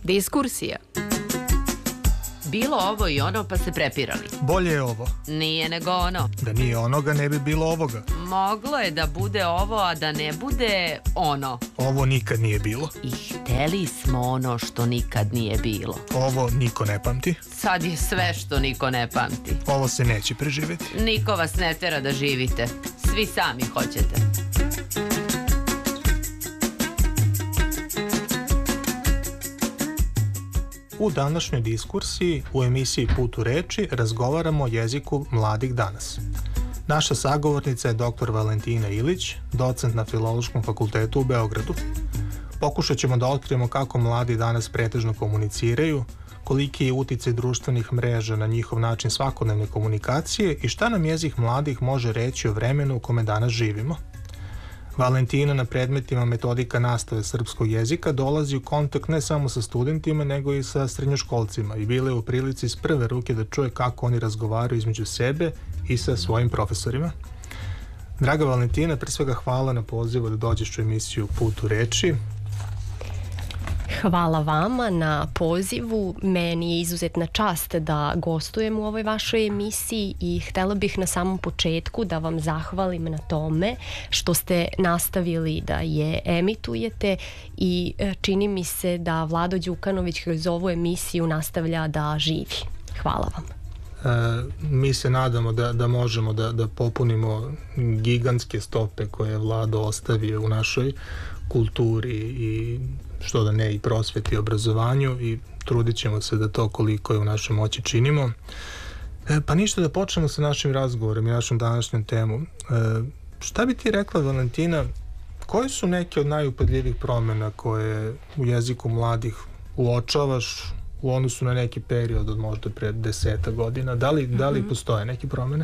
Diskursija. Bilo ovo i ono pa se prepirali. Bolje je ovo. Nije nego ono. Da nije onoga ne bi bilo ovoga. Moglo je da bude ovo, a da ne bude ono. Ovo nikad nije bilo. I hteli smo ono što nikad nije bilo. Ovo niko ne pamti. Sad je sve što niko ne pamti. Ovo se neće preživjeti. Niko vas ne tera da živite. Svi sami hoćete. U današnjoj diskursiji u emisiji Put u reči razgovaramo o jeziku mladih danas. Naša sagovornica je dr. Valentina Ilić, docent na Filološkom fakultetu u Beogradu. Pokušat ćemo da otkrijemo kako mladi danas pretežno komuniciraju, koliki je uticaj društvenih mreža na njihov način svakodnevne komunikacije i šta nam jezik mladih može reći o vremenu u kome danas živimo. Valentina na predmetima metodika nastave srpskog jezika dolazi u kontakt ne samo sa studentima, nego i sa srednjoškolcima i bila je u prilici s prve ruke da čuje kako oni razgovaraju između sebe i sa svojim profesorima. Draga Valentina, pre svega hvala na pozivu da dođeš u emisiju Put u reči. Hvala vama na pozivu. Meni je izuzetna čast da gostujem u ovoj vašoj emisiji i htjela bih na samom početku da vam zahvalim na tome što ste nastavili da je emitujete i čini mi se da Vlado Đukanović kroz ovu emisiju nastavlja da živi. Hvala vam. Mi se nadamo da možemo da popunimo gigantske stope koje je Vlado ostavio u našoj kulturi i što da ne i prosveti i obrazovanju i trudit ćemo se da to koliko je u našoj moći činimo. Pa ništa, da počnemo sa našim razgovorom i našom današnjom temom. Šta bi ti rekla, Valentina, koje su neke od najupadljivih promjena koje u jeziku mladih uočavaš u odnosu na neki period od možda pre 10 godina? Da li postoje neke promjene?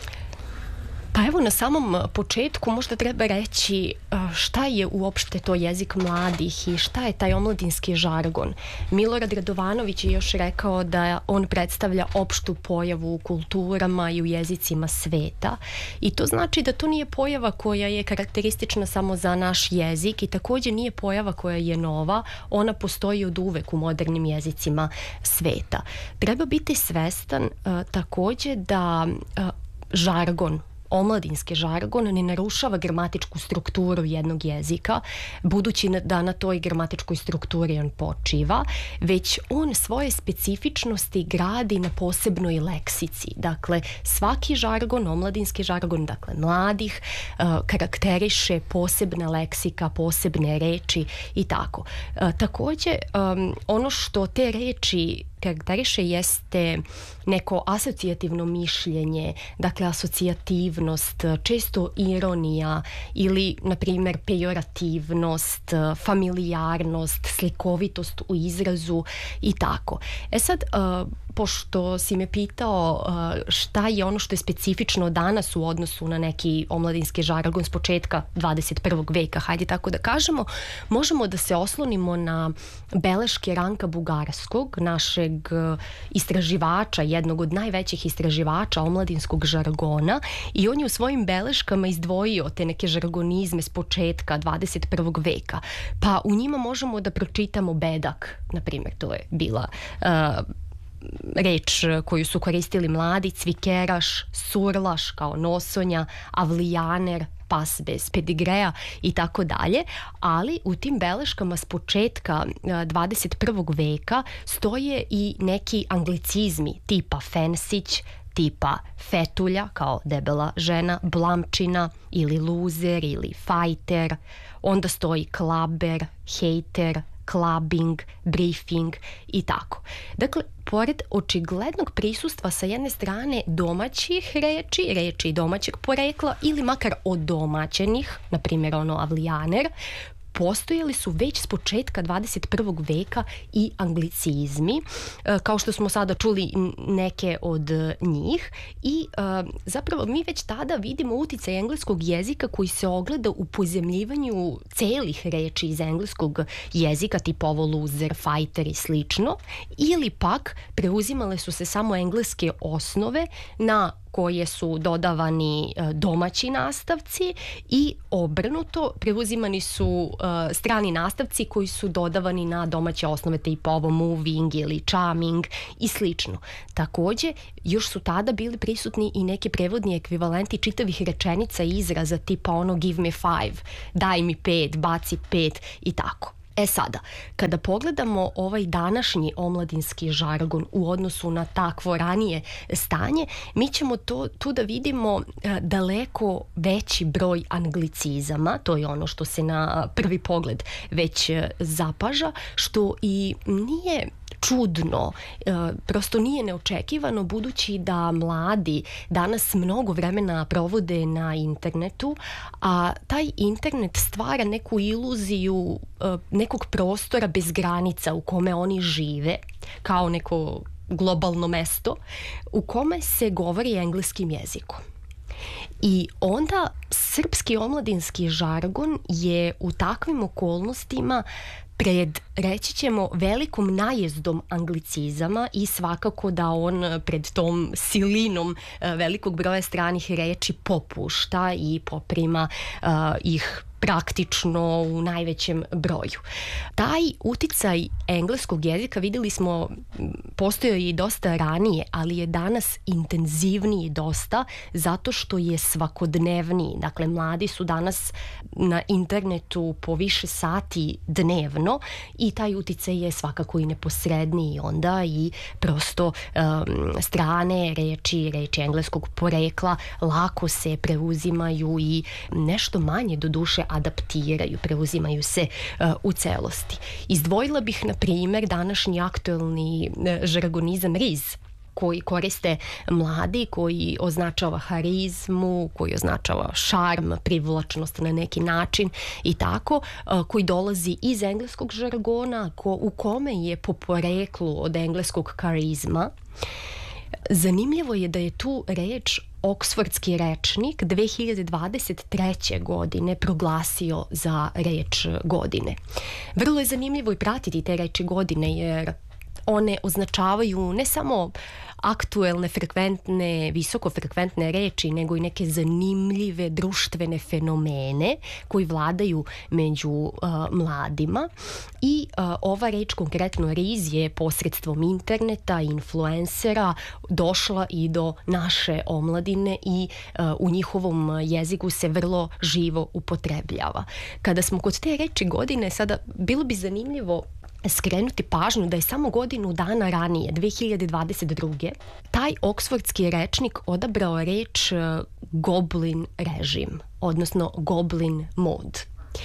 Pa evo, na samom početku možda treba reći šta je uopšte to jezik mladih i šta je taj omladinski žargon. Milorad Radovanović je još rekao da on predstavlja opštu pojavu u kulturama i u jezicima sveta i to znači da to nije pojava koja je karakteristična samo za naš jezik i također nije pojava koja je nova, ona postoji od uvek u modernim jezicima sveta. Treba biti svestan također da žargon, omladinski žargon ne narušava gramatičku strukturu jednog jezika, budući da na toj gramatičkoj strukturi on počiva, već on svoje specifičnosti gradi na posebnoj leksici. Dakle, svaki žargon, omladinski žargon, dakle mladih, karakteriše posebna leksika, posebne reči i tako. Također, ono što te reči karakteriše jeste neko asocijativno mišljenje, dakle asocijativnost, često ironija ili, na primjer, pejorativnost, familijarnost, slikovitost u izrazu i tako. Sad, pošto si me pitao šta je ono što je specifično danas u odnosu na neki omladinski žargon s početka 21. veka, hajde tako da kažemo, možemo da se oslonimo na beleške Ranka Bugarskog, našeg istraživača, jednog od najvećih istraživača omladinskog žargona, i on je u svojim beleškama izdvojio te neke žargonizme s početka 21. veka. Pa u njima možemo da pročitamo bedak, na primjer, to je bila reč koju su koristili mladi, cvikeraš, surlaš kao nosonja, avlijaner, pas bez pedigreja i tako dalje, ali u tim beleškama s početka 21. veka stoje i neki anglicizmi tipa fensić, tipa fetulja kao debela žena, blamčina ili luzer ili fajter, onda stoji klaber, hejter, clubbing, briefing i tako. Dakle, pored očiglednog prisustva sa jedne strane domaćih reči domaćeg porekla ili makar odomaćenih, na primjer avlijaner, postojali su već s početka 21. veka i anglicizmi, kao što smo sada čuli neke od njih, i zapravo mi već tada vidimo uticaj engleskog jezika koji se ogleda u pozemljivanju celih reči iz engleskog jezika, tipa ovo loser, fighter i slično, ili pak preuzimale su se samo engleske osnove na koje su dodavani domaći nastavci i obrnuto preuzimani su strani nastavci koji su dodavani na domaće osnove tipa ovo moving ili charming i slično. Takođe, još su tada bili prisutni i neki prevodni ekvivalenti čitavih rečenica i izraza tipa ono give me 5, daj mi 5, baci 5 i tako. Sada, kada pogledamo ovaj današnji omladinski žargon u odnosu na takvo ranije stanje, mi ćemo tu da vidimo daleko veći broj anglicizama, to je ono što se na prvi pogled već zapaža, što i nije čudno, prosto nije neočekivano budući da mladi danas mnogo vremena provode na internetu, a taj internet stvara neku iluziju nekog prostora bez granica u kome oni žive, kao neko globalno mesto u kome se govori engleskim jezikom. I onda srpski omladinski žargon je u takvim okolnostima pred, reći ćemo, velikom najezdom anglicizama i svakako da on pred tom silinom velikog broja stranih reči popušta i poprima ih praktično u najvećem broju. Taj uticaj engleskog jezika videli smo postojao i dosta ranije, ali je danas intenzivniji dosta zato što je svakodnevniji. Dakle, mladi su danas na internetu po više sati dnevno i taj uticaj je svakako i neposredniji onda i prosto strane reči engleskog porekla lako se preuzimaju i nešto manje do duše adaptiraju, preuzimaju se u celosti. Izdvojila bih, na primjer, današnji aktuelni žargonizam riz, koji koriste mladi, koji označava harizmu, koji označava šarm, privlačnost na neki način i tako, koji dolazi iz engleskog žargona, u kome je po poreklu od engleskog karizma. Zanimljivo je da je tu reč Oksfordski rečnik 2023. godine proglasio za reč godine. Vrlo je zanimljivo i pratiti te reči godine jer one označavaju ne samo aktuelne, frekventne, visokofrekventne reči, nego i neke zanimljive društvene fenomene koji vladaju među mladima. I ova reč, konkretno riz, je posredstvom interneta i influencera došla i do naše omladine i u njihovom jeziku se vrlo živo upotrebljava. Kada smo kod te reči godine, sada bilo bi zanimljivo skrenuti pažnju da je samo godinu dana ranije, 2022. taj oksfordski rečnik odabrao reč goblin režim, odnosno goblin mode.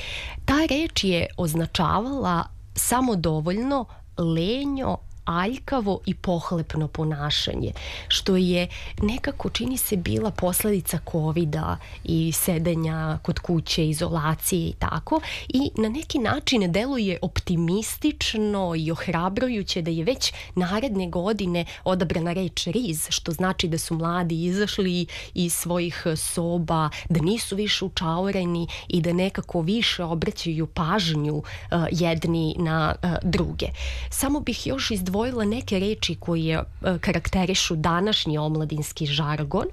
Ta reč je označavala samodovoljno, lenjo, aljkavo i pohlepno ponašanje, što je nekako, čini se, bila posledica covida i sedenja kod kuće, izolacije i tako, i na neki način deluje optimistično i ohrabrujuće da je već naredne godine odabrana reč riz, što znači da su mladi izašli iz svojih soba, da nisu više učaureni i da nekako više obraćaju pažnju jedni na druge. Samo bih još izdvojila neke reči koje karakterišu današnji omladinski žargon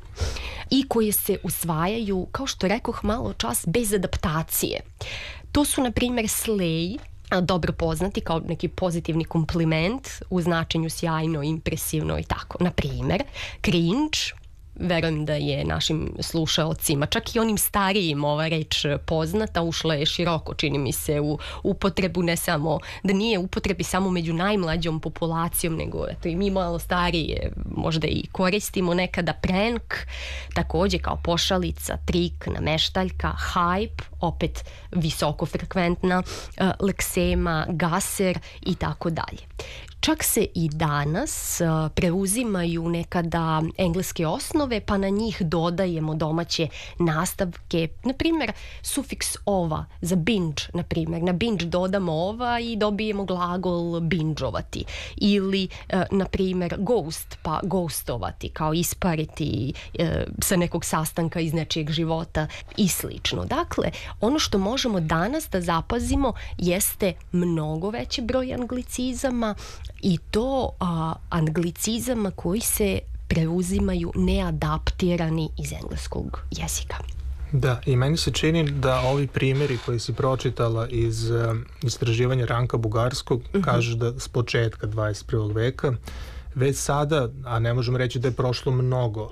i koje se usvajaju, kao što rekoh malo čas, bez adaptacije. To su, na primjer, slay, dobro poznati kao neki pozitivni kompliment u značenju sjajno, impresivno i tako. Na primjer, cringe, verujem da je našim slušaocima, čak i onim starijim, ova reč poznata, ušla je široko, čini mi se, u upotrebu, ne samo, da nije upotrebi samo među najmlađom populacijom, nego eto, i mi malo starije možda i koristimo nekada. Prank, takođe kao pošalica, trik, nameštaljka, hype, opet visokofrekventna, leksema, gaser i tako dalje. Čak se i danas preuzimaju nekada engleske osnove, pa na njih dodajemo domaće nastavke. Na primjer, sufiks ova za binge, na primjer. Na binge dodamo ova i dobijemo glagol bingeovati. Ili, na primjer, ghost, pa ghostovati, kao ispariti sa nekog sastanka iz nečijeg života i slično. Dakle, ono što možemo danas da zapazimo jeste mnogo veći broj anglicizama, i to anglicizama koji se preuzimaju neadaptirani iz engleskog jezika. Da, i meni se čini da ovi primjeri koji si pročitala iz istraživanja Ranka Bugarskog kažu da s početka 21. veka već sada, a ne možemo reći da je prošlo mnogo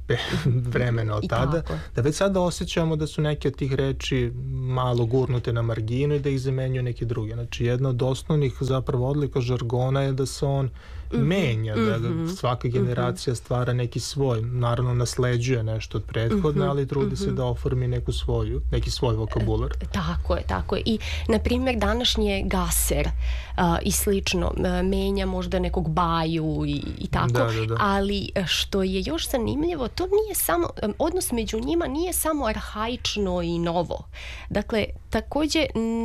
vremena od tada, da već sada osjećamo da su neke od tih reči malo gurnute na marginu i da ih zamenjuju neke druge. Znači, jedna od osnovnih zapravo odlika žargona je da se on menja, da svaka generacija stvara neki svoj, naravno nasleđuje nešto od prethodne, ali trudi se da oformi neki svoj vokabular. Tako je. I, na primjer, današnje gaser i slično menja možda nekog baju i tako, da. Ali što je još zanimljivo, to nije samo, odnos među njima nije samo arhaično i novo. Dakle, također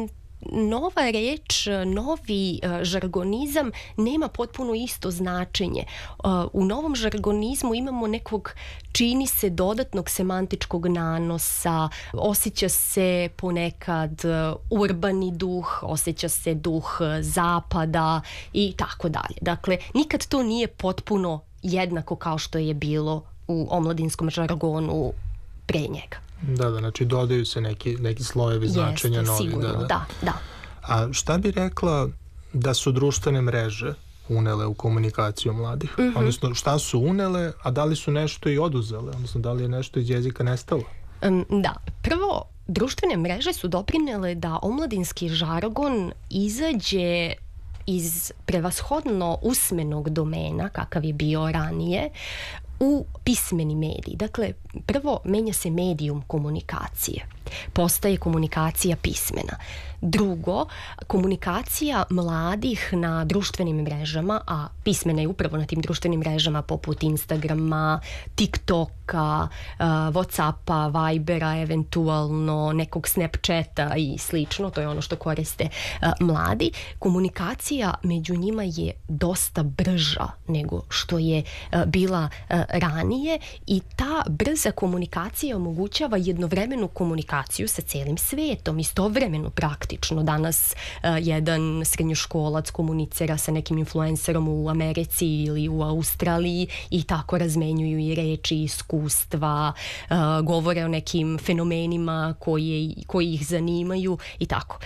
nova reč, novi žargonizam nema potpuno isto značenje. U novom žargonizmu imamo nekog, čini se, dodatnog semantičkog nanosa, osjeća se ponekad urbani duh, osjeća se duh zapada i tako dalje. Dakle, nikad to nije potpuno jednako kao što je bilo u omladinskom žargonu pre njega. Da, znači dodaju se neki slojevi značenja novi. Sigurno, da. A šta bi rekla da su društvene mreže unele u komunikaciju mladih? Odnosno, šta su unele, a da li su nešto i oduzele? Odnosno, da li je nešto iz jezika nestalo? Da, prvo, društvene mreže su doprinele da omladinski žargon izađe iz prevashodno usmenog domena, kakav je bio ranije, u pismeni medij. Dakle, prvo menja se medijum komunikacije. Postaje komunikacija pismena. Drugo, komunikacija mladih na društvenim mrežama, a pismena je upravo na tim društvenim mrežama poput Instagrama, TikToka, Whatsappa, Vibera, eventualno nekog Snapchata i slično, to je ono što koriste mladi. Komunikacija među njima je dosta brža nego što je bila ranije i ta brza komunikacija omogućava jednovremenu komunikaciju sa cijelim svetom, istovremeno praktično. Danas jedan srednjoškolac komunicira sa nekim influencerom u Americi ili u Australiji i tako razmenjuju i reči, iskustva, govore o nekim fenomenima koji ih zanimaju i tako.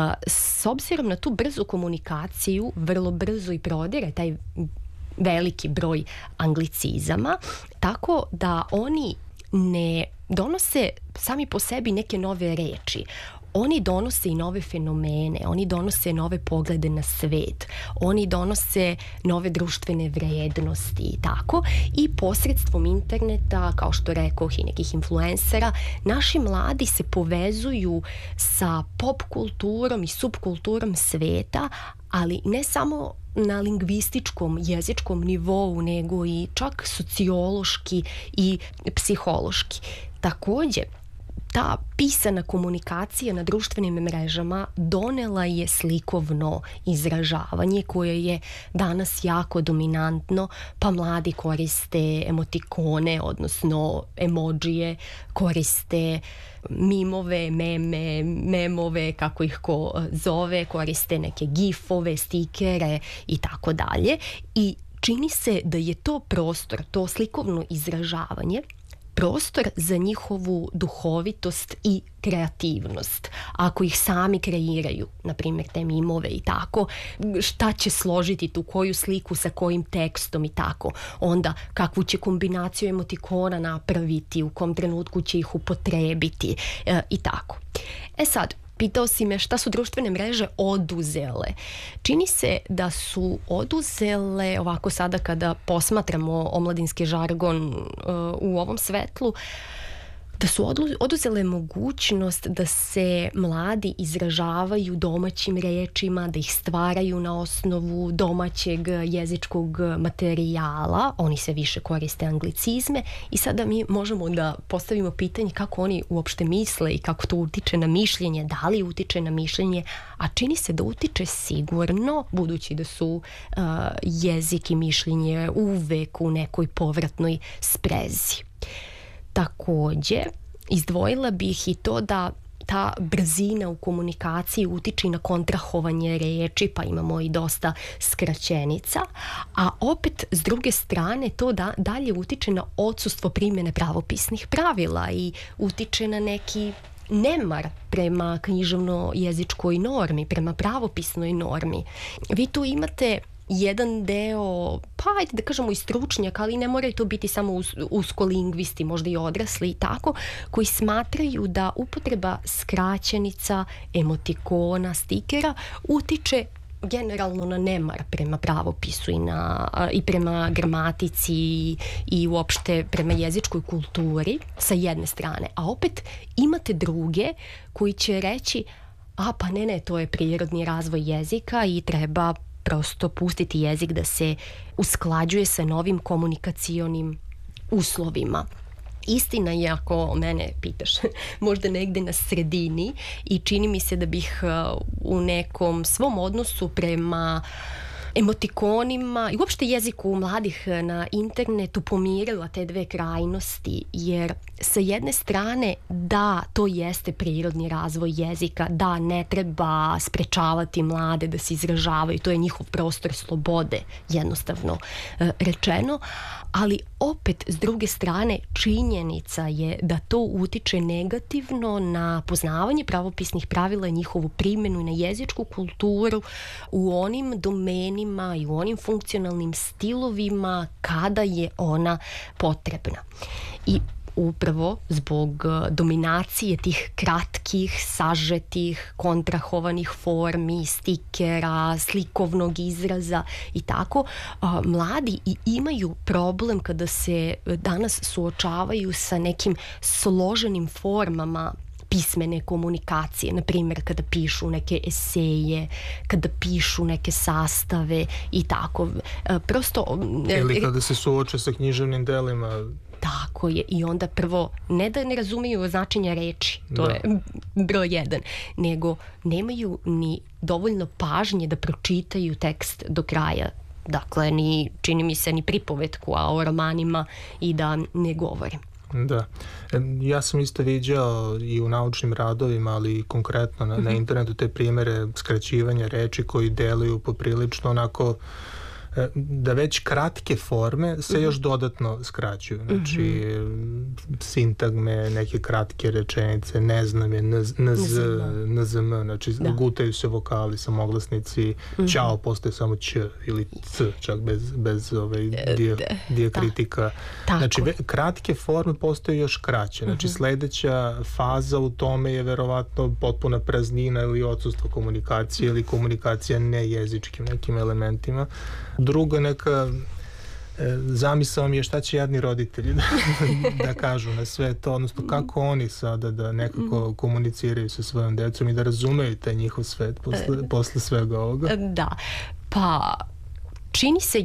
S obzirom na tu brzu komunikaciju, vrlo brzo i prodire taj veliki broj anglicizama, tako da oni ne donose sami po sebi neke nove reči. Oni donose i nove fenomene, oni donose nove poglede na svet, oni donose nove društvene vrijednosti i tako. I posredstvom interneta, kao što rekoh, i nekih influencera, naši mladi se povezuju sa pop kulturom i subkulturom sveta, ali ne samo na lingvističkom, jezičkom nivou, nego i čak sociološki i psihološki. Također, ta pisana komunikacija na društvenim mrežama donela je slikovno izražavanje koje je danas jako dominantno, pa mladi koriste emotikone, odnosno emodžije, koriste mimove, memove, kako ih ko zove, koriste neke gifove, stikere i tako dalje. I čini se da je to prostor, to slikovno izražavanje, prostor za njihovu duhovitost i kreativnost. Ako ih sami kreiraju, na primjer te mimove i tako, šta će složiti tu, koju sliku sa kojim tekstom i tako, onda kakvu će kombinaciju emotikona napraviti, u kom trenutku će ih upotrebiti i tako. Sad, pitao si me šta su društvene mreže oduzele. Čini se da su oduzele, ovako sada kada posmatramo omladinski žargon u ovom svetlu, da su oduzele mogućnost da se mladi izražavaju domaćim rečima, da ih stvaraju na osnovu domaćeg jezičkog materijala. Oni se više koriste anglicizme i sada mi možemo da postavimo pitanje kako oni uopšte misle i kako to utiče na mišljenje, da li utiče na mišljenje, a čini se da utiče sigurno, budući da su jezik i mišljenje uvek u nekoj povratnoj sprezi. Također, izdvojila bih i to da ta brzina u komunikaciji utiče na kontrahovanje reči, pa imamo i dosta skraćenica, a opet s druge strane to dalje utiče na odsustvo primjene pravopisnih pravila i utiče na neki nemar prema književno-jezičkoj normi, prema pravopisnoj normi. Vi tu imate jedan deo, pa ajde da kažemo i stručnjaka, ali ne moraju to biti samo uskolingvisti, možda i odrasli i tako, koji smatraju da upotreba skraćenica, emotikona, stikera utiče generalno na nemar prema pravopisu i prema gramatici i uopšte prema jezičkoj kulturi sa jedne strane. A opet imate druge koji će reći pa ne, to je prirodni razvoj jezika i treba prosto pustiti jezik da se usklađuje sa novim komunikacionim uslovima. Istina je, ako mene pitaš, možda negde na sredini i čini mi se da bih u nekom svom odnosu prema emotikonima i uopšte jeziku mladih na internetu pomirila te dve krajnosti, jer sa jedne strane da, to jeste prirodni razvoj jezika, da, ne treba sprečavati mlade da se izražavaju, to je njihov prostor slobode, jednostavno rečeno, ali opet s druge strane činjenica je da to utiče negativno na poznavanje pravopisnih pravila i njihovu primjenu i na jezičku kulturu u onim domenima i u onim funkcionalnim stilovima kada je ona potrebna. I upravo zbog dominacije tih kratkih, sažetih, kontrahovanih formi, stikera, slikovnog izraza i tako, mladi i imaju problem kada se danas suočavaju sa nekim složenim formama pismene komunikacije, na primjer kada pišu neke eseje, kada pišu neke sastave i tako. Prosto... Ili kada se suoče sa književnim delima. Tako je, i onda prvo ne da ne razumiju značenja reči, to je broj jedan, nego nemaju ni dovoljno pažnje da pročitaju tekst do kraja. Dakle, čini mi se ni pripovetku, a o romanima i da ne govorim. Da. Ja sam isto viđao i u naučnim radovima, ali i konkretno na internetu te primere skraćivanja reči koji deluju poprilično onako da već kratke forme se još dodatno skraćuju. Znači, sintagme, neke kratke rečenice, ne znam je, nzm, znači gutaju se vokali, samoglasnici, ćao postaje samo ć ili c, čak bez dijakritika. Znači, kratke forme postaju još kraće. Znači, sledeća faza u tome je verovatno potpuna praznina ili odsustvo komunikacije ili komunikacija nejezičkim nekim elementima. Druga neka zamisao mi je šta će jadni roditelji da kažu na sve to, odnosno kako oni sada da nekako komuniciraju sa svojom decom i da razumeju taj njihov svet posle svega ovoga. Da, pa čini se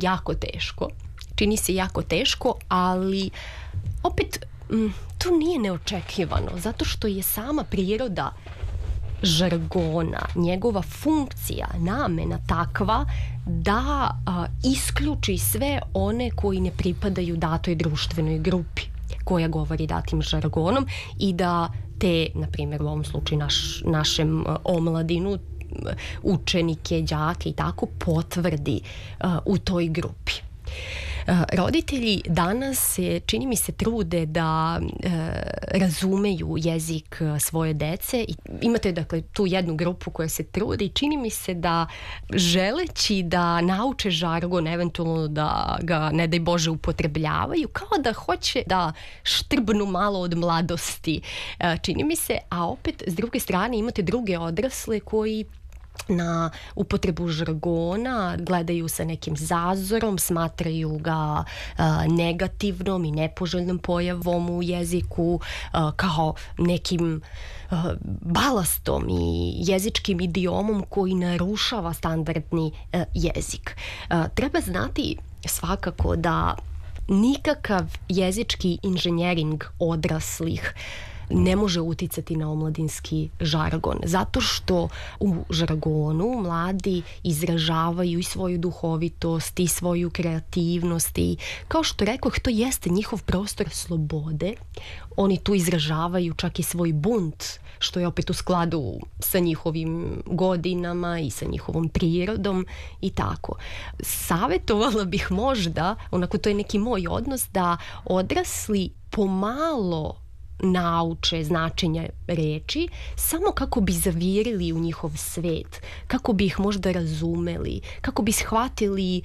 jako teško, ali opet to nije neočekivano, zato što je sama priroda žargona, njegova funkcija, namena takva da isključi sve one koji ne pripadaju datoj društvenoj grupi koja govori datim žargonom i da te, na primjer u ovom slučaju našem omladinu, učenike, đake i tako potvrdi u toj grupi. Roditelji danas čini mi se trude da razumeju jezik svoje dece. Imate dakle tu jednu grupu koja se trude i čini mi se da želeći da nauče žargon, eventualno da ga ne daj Bože upotrebljavaju, kao da hoće da štrbnu malo od mladosti, čini mi se, a opet s druge strane imate druge odrasle koji na upotrebu žargona gledaju sa nekim zazorom, smatraju ga negativnom i nepoželjnom pojavom u jeziku, kao nekim balastom i jezičkim idiomom koji narušava standardni jezik. Treba znati svakako da nikakav jezički inženjering odraslih ne može uticati na omladinski žargon, zato što u žargonu mladi izražavaju i svoju duhovitost i svoju kreativnost i, kao što rekoh, to jeste njihov prostor slobode. Oni tu izražavaju čak i svoj bunt što je opet u skladu sa njihovim godinama i sa njihovom prirodom i tako. Savjetovala bih možda, onako to je neki moj odnos, da odrasli pomalo nauče značenja reči samo kako bi zavirili u njihov svet, kako bi ih možda razumeli, kako bi shvatili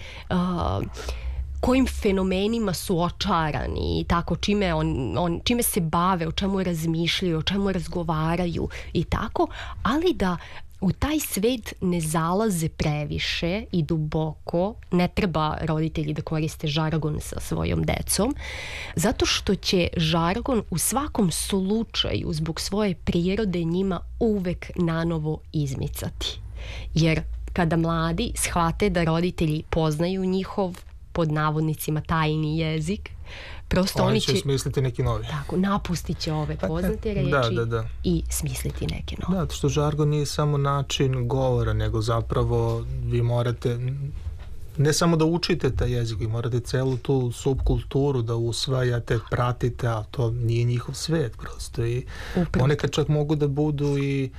kojim fenomenima su očarani i tako, čime se bave, o čemu razmišljaju, o čemu razgovaraju i tako, ali da u taj svet ne zalaze previše i duboko. Ne treba roditelji da koriste žargon sa svojom decom, zato što će žargon u svakom slučaju zbog svoje prirode njima uvek nanovo izmicati. Jer kada mladi shvate da roditelji poznaju njihov, pod navodnicima, tajni jezik, prosto oni će smisliti neki novi. Tako, napustit će ove poznate reči i smisliti neke nove. Da, što žargon nije samo način govora, nego zapravo vi morate ne samo da učite taj jezik, vi morate celu tu subkulturu da usvajate, pratite, a to nije njihov svet prosto. I ponekad čak mogu da budu i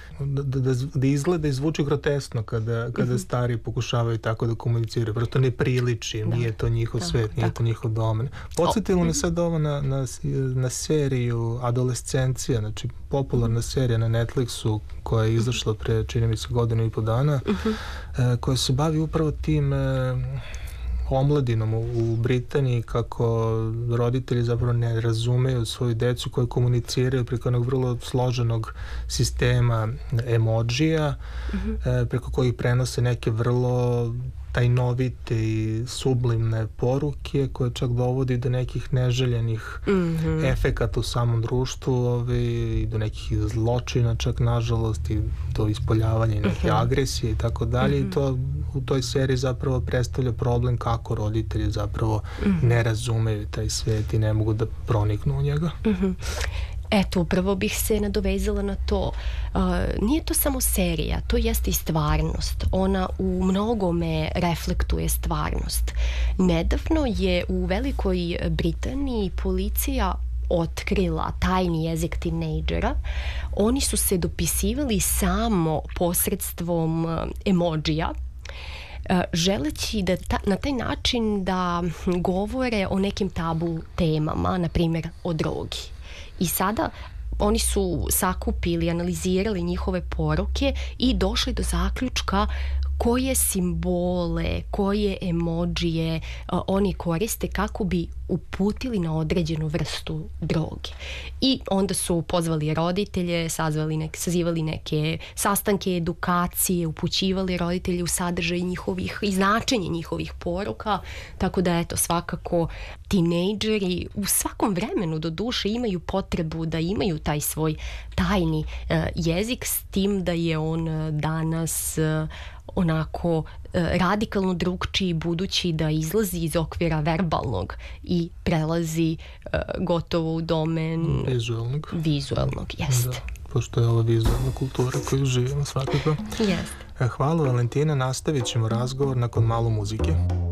da izgleda i zvuči groteskno kada stari pokušavaju tako da komuniciraju. Prosto ne priliči, nije to njihov svet, nije to njihov domen. Podsjetilo me sad ovo na seriju Adolescencija, znači popularna serija na Netflixu koja je izašla pre, čini mi se, 1.5 dana, koja se bavi upravo tim omladinom u Britaniji, kako roditelji zapravo ne razumeju svoju decu koji komuniciraju preko onog vrlo složenog sistema emodžija, preko kojih prenose neke vrlo tajnovite i sublimne poruke koje čak dovodi do nekih neželjenih efekata u samom društvu i do nekih zločina čak nažalost i do ispoljavanja neke agresije i tako dalje i to u toj seriji zapravo predstavlja problem kako roditelji zapravo ne razumeju taj svet i ne mogu da proniknu u njega. Eto, upravo bih se nadovezala na to. Nije to samo serija, to jeste i stvarnost. Ona u mnogome reflektuje stvarnost. Nedavno je u Velikoj Britaniji policija otkrila tajni jezik tinejdžera. Oni su se dopisivali samo posredstvom emodžija, želeći da na taj način da govore o nekim tabu temama, na primjer o drogi. I sada oni su sakupili, analizirali njihove poruke i došli do zaključka koje simbole, koje emodžije oni koriste kako bi uputili na određenu vrstu droge. I onda su pozvali roditelje, sazivali neke sastanke, edukacije, upućivali roditelje u sadržaj njihovih i značenje njihovih poruka, tako da eto, svakako tinejdžeri u svakom vremenu do duše imaju potrebu da imaju taj svoj tajni jezik, s tim da je on danas onako radikalno drugčiji, budući da izlazi iz okvira verbalnog i prelazi gotovo u domen vizualnog. Jeste. Da, pošto je ova vizualna kultura koju živimo svakako. Jeste. Hvala Valentina, nastavit ćemo razgovor nakon malo muzike.